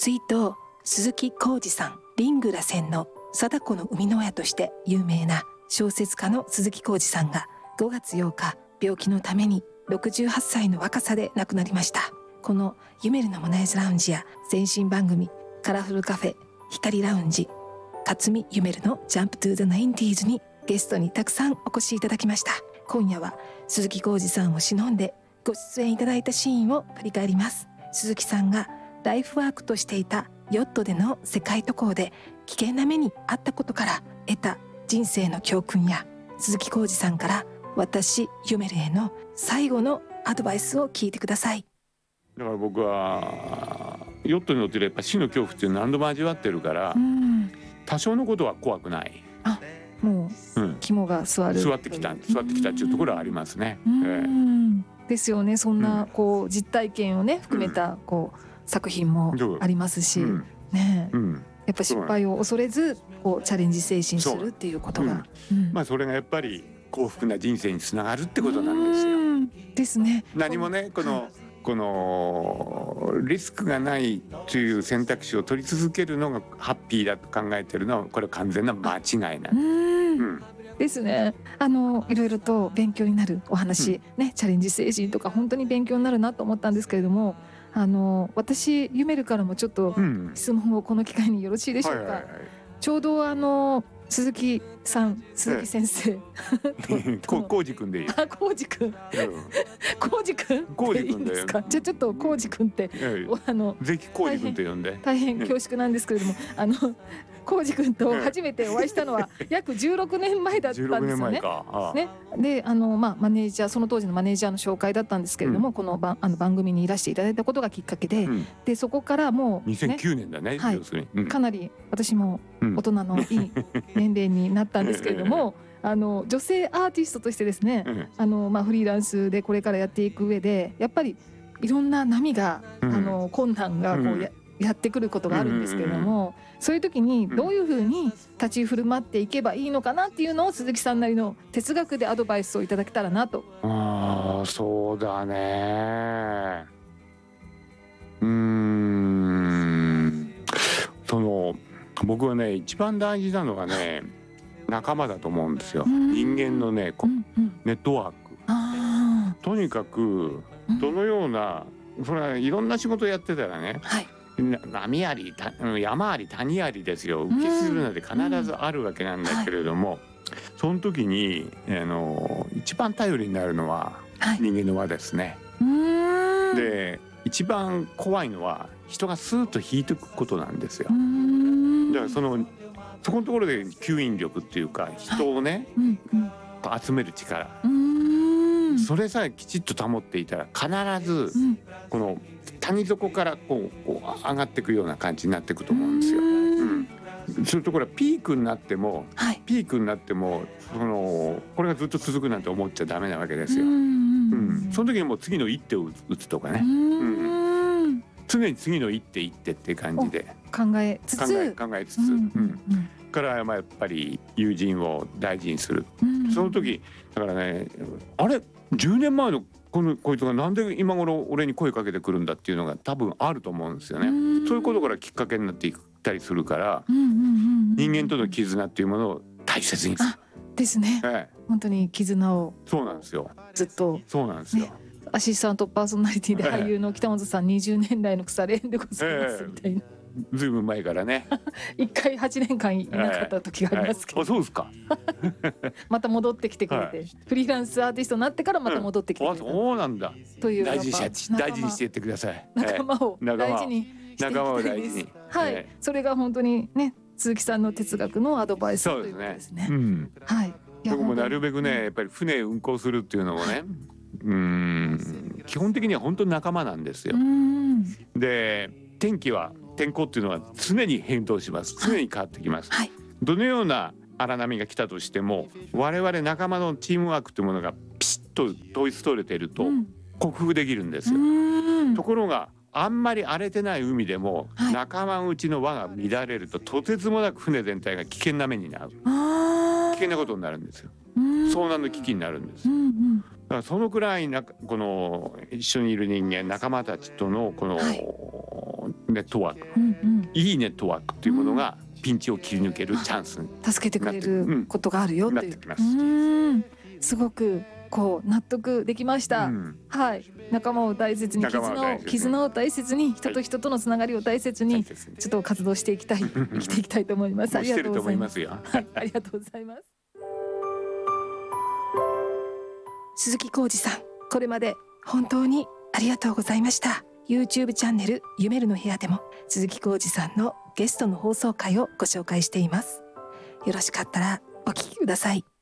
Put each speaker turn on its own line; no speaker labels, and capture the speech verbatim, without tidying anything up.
追悼鈴木浩二さん、リングラ船の貞子の生みの親として有名な小説家の鈴木浩二さんがごがつようか病気のためにろくじゅうはっさいの若さで亡くなりました。このユメルのモナイズラウンジや前身番組カラフルカフェ、光ラウンジ、勝見ユメルのジャンプトゥザナインティーズにゲストにたくさんお越しいただきました。今夜は鈴木浩二さんを偲んでご出演いただいたシーンを振り返ります。鈴木さんがライフワークとしていたヨットでの世界渡航で危険な目に遭ったことから得た人生の教訓や、鈴木浩二さんから私ユメルへの最後のアドバイスを聞いてください。
だから僕はヨットに乗ってるやっぱ死の恐怖っていうのを何度も味わってるから、
うん、
多少のことは怖くない。
あ、もう、うん、肝が座る
座ってきた座ってきたっていうところはありますね。
うん、えー、ですよね。そんなこう実体験をね含めたこう作品もありますし、うん、ね、うん、やっぱ失敗を恐れずこうチャレンジ精神するっていうことが、
うんうん、まあそれがやっぱり幸福な人生につながるってことなんですよ。
ですね。
何もねこの、はい、このリスクがないという選択肢を取り続けるのがハッピーだと考えてるのはこれは完全な間違いなんだ。うん、
ですね。あのいろいろと勉強になるお話、うん、ね、チャレンジ精神とか本当に勉強になるなと思ったんですけれども、あの私ユメルからもちょっと質問をこの機会によろしいでしょうか。うん、はいはいはい、ちょうどあの鈴木さん、鈴木先生、
こうじくんでいい。
あ、こうじくん、こうじくんっていいんですか。じゃあちょっとこうじくんって、あの
ぜひこうじくんって呼んで。
大変恐縮なんですけれども、あのこうじくんと初めてお会いしたのは約じゅうろくねんまえだったんですよね。ね、で、あのまあマネージャー、その当時のマネージャーの紹介だったんですけれども、うん、この番あの番組にいらしていただいたことがきっかけで、うん、でそこからもう、ね、
にせんきゅうねんだね。
はい、うん、かなり私も大人のいい年齢になったんですけれども、あの女性アーティストとしてですね、うん、あのまあフリーランスでこれからやっていく上でやっぱりいろんな波が、うん、あの困難がこうや、うんやってくることがあるんですけれども、そういう時にどういうふうに立ち振る舞っていけばいいのかなっていうのを鈴木さんなりの哲学でアドバイスをいただけたらなと。
ああ、そうだね。うーん、その僕はね一番大事なのはね仲間だと思うんですよ。人間のね、うんうん、ネットワーク。あ、とにかくどのような、それはいろんな仕事やってたらね、はい、波あり山あり谷ありですよ。浮き沈むので必ずあるわけなんだけれども、うんはい、その時にあの一番頼りになるのは人間の輪ですね。はい、で一番怖いのは人がスーッと引いていくことなんですよ。だからそのそこのところで吸引力っていうか人をね、はいうんうん、集める力、それさえきちっと保っていたら必ずこの谷底からこう、こう上がっていくような感じになっていくと思うんですよ。うん、そういうところはピークになっても、はい、ピークになってもそのこれがずっと続くなんて思っちゃダメなわけですよ。うん、その時にもう次の一手を打つとかね、うん、常に次の一手一手っていう感じで
考えつつ
考え、考えつつ、うんうん、からまあやっぱり友人を大事にする。その時だからね、あれじゅうねんまえのこのこいつがなんで今頃俺に声かけてくるんだっていうのが多分あると思うんですよね。そういうことからきっかけになっていったりするから、人間との絆っていうものを大切にする。あ
ですね、ええ、本当に絆を
そうなんですよ。
ずっと
そうなんですよ、ね、
アシスタントパーソナリティで俳優の北本さん、にじゅうねん来の腐れ縁でございますみたいな、
ええ、ずいぶん前からね
一回はちねんかんいなかった時がありますけど、
はいはい、あ、そうですか
また戻ってきてくれて、はい、フリーランスアーティストになってからまた戻ってきてくれた、うん、
そうなんだ
という
大事にし大事にしていってください。
仲間を大事にしていきたいです。はい、ええ、それが本当にね鈴木さんの哲学のアドバイスということですね。そうですね、うん、はい。
僕もなるべくねやっぱり船運航するっていうのもね、うーん基本的には本当に仲間なんですよ。で天気は天候っていうのは常に変動します。常に変わってきます、はい、どのような荒波が来たとしても我々仲間のチームワークというものがピシッと統一取れていると克服できるんですよ。ところがあんまり荒れてない海でも仲間内の輪が乱れるととてつもなく船全体が危険な目になる。危険なことになるんですよ。遭難の危機になるんです。だからそのくらいなこの一緒にいる人間仲間たちとのこの、はい、 ネットワーク、
うんうん、
いいネットワークというものがピンチを切り抜けるチャンスに
助けてくれることがあるよっていう、
なってきます。
うん、すごくこう納得できました、うん、はい、仲間を大切に、絆を絆を大切に、人と人とのつながりを大切に、はい、ちょっと活動していきたい生きていきたいと思います。ありがとうございます。はい、ありがとうございます。鈴木浩二さん、これまで本当にありがとうございました。 YouTube チャンネル夢るの部屋でも鈴木浩二さんのゲストの放送回をご紹介しています。よろしかったらお聞きください。